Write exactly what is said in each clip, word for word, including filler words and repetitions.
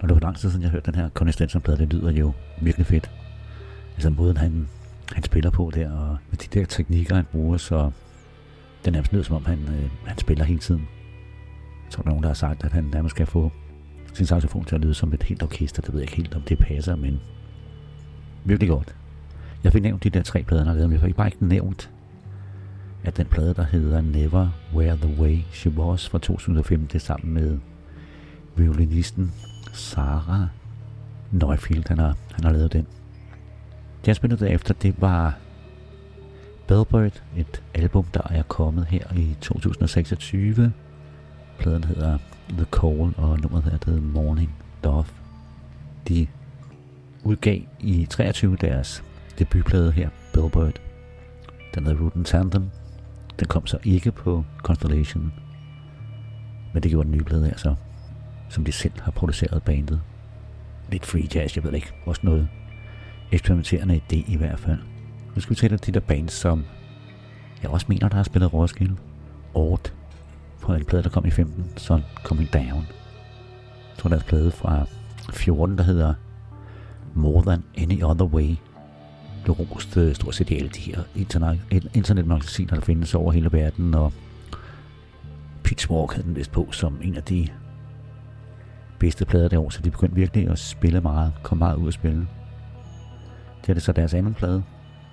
Og det var lang tid siden, jeg hørte den her Connie Stenson-plade. Det lyder jo virkelig fedt. Altså måden, han, han spiller på der, og med de der teknikker, han bruger, så den nærmest lyder, som om han, øh, han spiller hele tiden. Jeg tror, der er nogen, der har sagt, at han nærmest skal få sin saxofon til at lyde som et helt orkester. Det ved jeg ikke helt, om det passer, men virkelig godt. Jeg fik nævnt de der tre plader, han har lavet, men jeg fik bare ikke nævnt, at den plade, der hedder Never Were the Way She Was fra to tusind og femten, sammen med violinisten Sarah Neufield, han har, han har lavet den. Det jeg spillede derefter, det var Bellbird, et album, der er kommet her i to tusind og seksogtyve. Pladen hedder The Call, og nummeret her hedder Morning Dove. De udgav i treogtyve deres debutplade her, Bellbird. Den hedder Root and Tandem. Den kom så ikke på Constellation, men det gjorde den nye plade her så, som de selv har produceret bandet. Lidt free jazz, jeg ved ikke, også noget eksperimenterende idé i hvert fald. Nu skal vi tale de der bands, som jeg også mener, der har spillet Roskilde. Ort, på en plade, der kom i femten, så Coming Down. Jeg tror, deres plade fra fjorten, der hedder More Than Any Other Way, blev rost uh, stort set i alle de her internet, internetmagasiner, der findes over hele verden, og Pitchfork havde den vist på som en af de bedste plader derovre, så de begyndte virkelig at spille meget, komme meget ud at spille. Det er det så deres anden plade,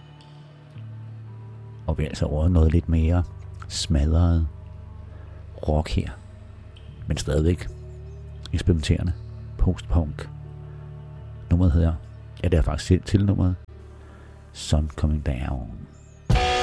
og vi er altså over noget lidt mere smadret rock her, men stadigvæk eksperimenterende post-punk. Nummeret hedder, ja, det er faktisk til nummeret Sun Coming Down.